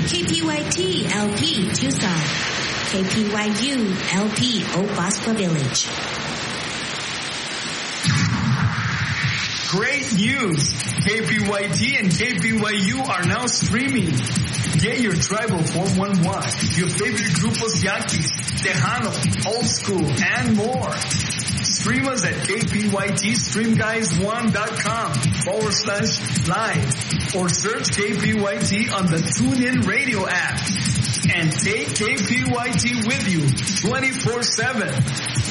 KPYT LP Tucson. KPYU LP Oak Baspa Village. Great news! KPYT and KPYU are now streaming. Get your tribal 411, your favorite grupos Yaquis, Tejano, Old School, and more. Stream us at kpytstreamguys1.com/live or search KPYT on the TuneIn Radio app. And take KPYT with you 24/7.